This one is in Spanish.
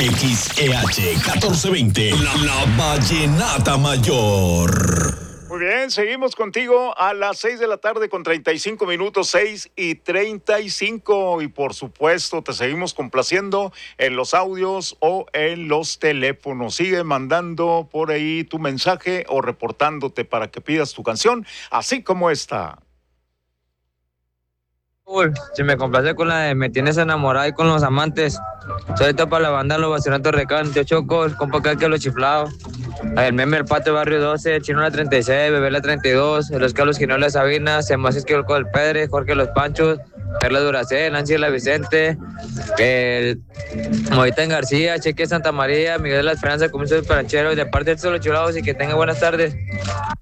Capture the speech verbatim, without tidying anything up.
X E H catorce veinte, la, la Vallenata Mayor. Muy bien, seguimos contigo a las seis de la tarde con treinta y cinco minutos, seis y treinta y cinco. Y por supuesto, te seguimos complaciendo en los audios o en los teléfonos. Sigue mandando por ahí tu mensaje o reportándote para que pidas tu canción, así como esta. Si me complace con la de Me Tienes Enamorada y con Los Amantes. Solito para la banda Los Vacionatos Recan, Tío Choco, el compa que los chiflados. El meme El Pato Barrio doce, el Chino la treinta y seis, Bebé la treinta y dos, Los Carlos Quinola Sabina, Semas que el del Pedre, Jorge Los Panchos, Perla Duracel, Nancy La Vicente, el Movita García, Cheque Santa María, Miguel de la Esperanza, Comienzo del Peranchero, y de parte de todos los chiflados y que tengan buenas tardes.